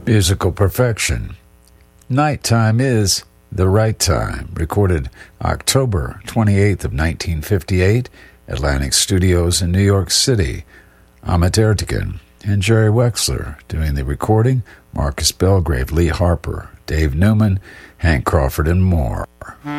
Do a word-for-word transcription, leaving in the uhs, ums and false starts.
Musical perfection. Nighttime is the right time. Recorded October twenty-eighth of nineteen fifty-eight, Atlantic Studios in New York City. Ahmet Ertegun and Jerry Wexler doing the recording. Marcus Belgrave, Lee Harper, Dave Newman, Hank Crawford, and more.